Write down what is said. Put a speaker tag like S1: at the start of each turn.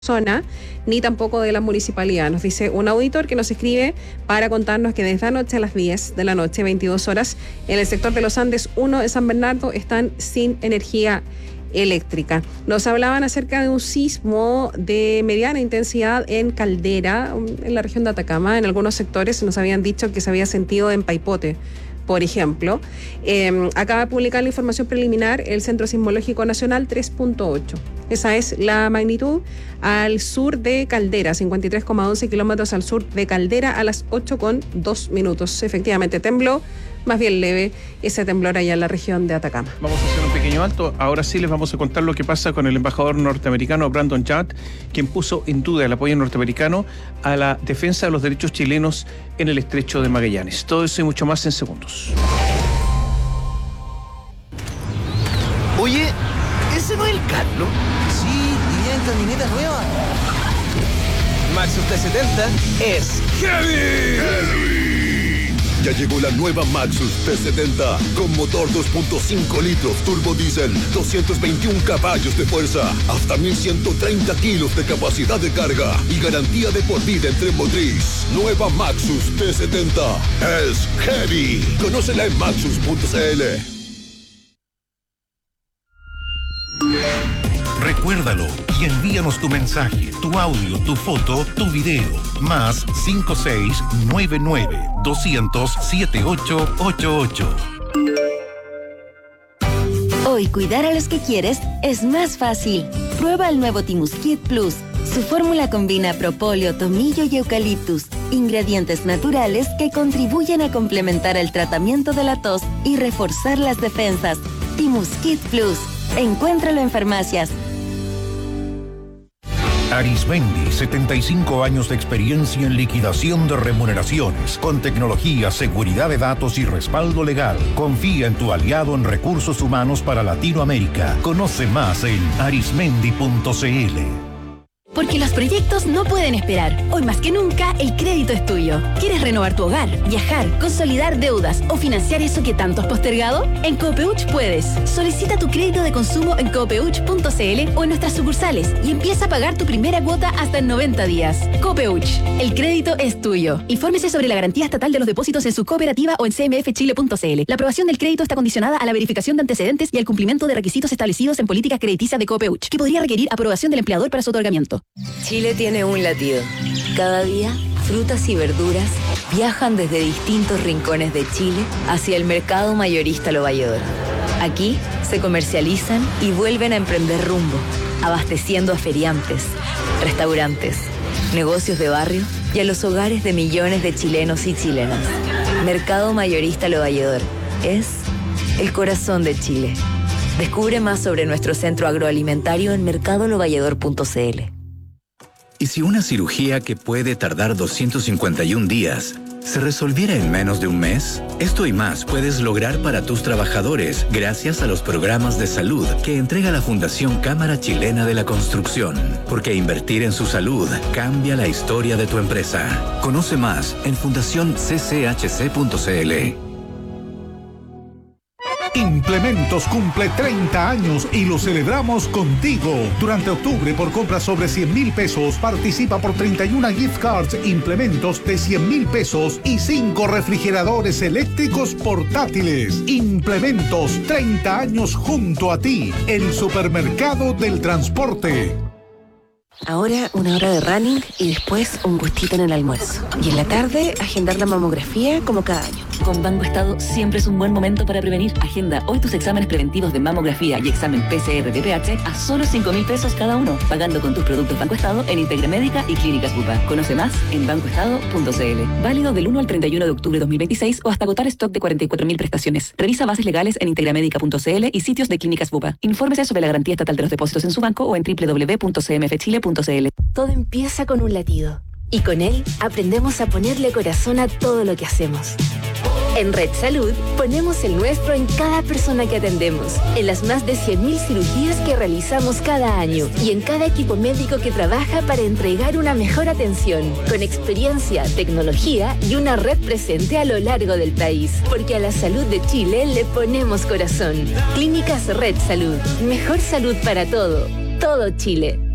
S1: zona, ni tampoco de la municipalidad. Nos dice un auditor que nos escribe para contarnos que desde anoche a las 10 de la noche, 22 horas, en el sector de los Andes 1 de San Bernardo están sin energía eléctrica. Nos hablaban acerca de un sismo de mediana intensidad en Caldera, en la región de Atacama. En algunos sectores nos habían dicho que se había sentido en Paipote, por ejemplo. Acaba de publicar la información preliminar el Centro Sismológico Nacional 3.8. Esa es la magnitud al sur de Caldera, 53,11 kilómetros al sur de Caldera a las 8:02. Efectivamente tembló, más bien leve, ese temblor allá en la región de Atacama.
S2: Vamos a hacer un pequeño alto. Ahora sí les vamos a contar lo que pasa con el embajador norteamericano Brandon Judd, quien puso en duda el apoyo norteamericano a la defensa de los derechos chilenos en el estrecho de Magallanes. Todo eso y mucho más en segundos.
S3: Oye, ¿ese no es el Carlos?
S4: Sí, y viene en camioneta nueva.
S3: Maxus T70 es heavy.
S5: Ya llegó la nueva Maxus T70 con motor 2.5 litros turbo diésel, 221 caballos de fuerza, hasta 1130 kilos de capacidad de carga y garantía de por vida en tren motriz. Nueva Maxus T70 es heavy. Conócela en maxus.cl.
S6: Recuérdalo y envíanos tu mensaje, tu audio, tu foto, tu video. Más 5699-200-7888.
S7: Hoy cuidar a los que quieres es más fácil. Prueba el nuevo Timuskit Plus. Su fórmula combina propóleo, tomillo y eucaliptus, ingredientes naturales que contribuyen a complementar el tratamiento de la tos y reforzar las defensas. Timuskit Plus. Encuéntralo en farmacias.
S6: Arismendi, 75 años de experiencia en liquidación de remuneraciones, con tecnología, seguridad de datos y respaldo legal. Confía en tu aliado en recursos humanos para Latinoamérica. Conoce más en arismendi.cl.
S8: Porque los proyectos no pueden esperar. Hoy más que nunca, el crédito es tuyo. ¿Quieres renovar tu hogar, viajar, consolidar deudas o financiar eso que tanto has postergado? En Copeuch puedes. Solicita tu crédito de consumo en copeuch.cl o en nuestras sucursales y empieza a pagar tu primera cuota hasta en 90 días. Copeuch, el crédito es tuyo. Infórmese sobre la garantía estatal de los depósitos en su cooperativa o en cmfchile.cl. La aprobación del crédito está condicionada a la verificación de antecedentes y al cumplimiento de requisitos establecidos en políticas crediticias de Copeuch, que podría requerir aprobación del empleador para su otorgamiento.
S9: Chile tiene un latido. Cada día, frutas y verduras viajan desde distintos rincones de Chile hacia el mercado mayorista Lo Valledor. Aquí se comercializan y vuelven a emprender rumbo, abasteciendo a feriantes, restaurantes, negocios de barrio y a los hogares de millones de chilenos y chilenas. Mercado mayorista Lo Valledor es el corazón de Chile. Descubre más sobre nuestro centro agroalimentario en mercadolovalledor.cl.
S10: ¿Y si una cirugía que puede tardar 251 días se resolviera en menos de un mes? Esto y más puedes lograr para tus trabajadores gracias a los programas de salud que entrega la Fundación Cámara Chilena de la Construcción. Porque invertir en su salud cambia la historia de tu empresa. Conoce más en fundacioncchc.cl.
S11: Implementos cumple 30 años y lo celebramos contigo. Durante octubre, por compras sobre 100,000 pesos, participa por 31 gift cards Implementos de 100,000 pesos y 5 refrigeradores eléctricos portátiles. Implementos, 30 años junto a ti, el supermercado del transporte.
S12: Ahora una hora de running y después un gustito en el almuerzo. Y en la tarde, agendar la mamografía como cada año.
S13: Con Banco Estado siempre es un buen momento para prevenir. Agenda hoy tus exámenes preventivos de mamografía y examen PCR de pH a solo 5,000 pesos cada uno, pagando con tus productos Banco Estado en Integramédica y Clínicas Bupa. Conoce más en bancoestado.cl. Válido del 1 al 31 de octubre de 2026 o hasta agotar stock de 44,000 prestaciones. Revisa bases legales en integramédica.cl y sitios de Clínicas Bupa. Infórmese sobre la garantía estatal de los depósitos en su banco o en www.cmfchile.cl.
S12: Todo empieza con un latido y con él aprendemos a ponerle corazón a todo lo que hacemos. En Red Salud ponemos el nuestro en cada persona que atendemos, en las más de 100,000 cirugías que realizamos cada año y en cada equipo médico que trabaja para entregar una mejor atención, con experiencia, tecnología y una red presente a lo largo del país. Porque a la salud de Chile le ponemos corazón. Clínicas Red Salud. Mejor salud para todo Chile.